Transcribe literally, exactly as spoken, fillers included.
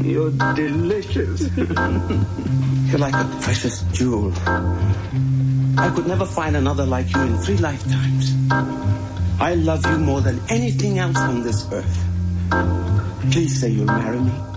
You're delicious. You're like a precious jewel. I could never find another like you in three lifetimes. I love you more than anything else on this earth. Please say you'll marry me.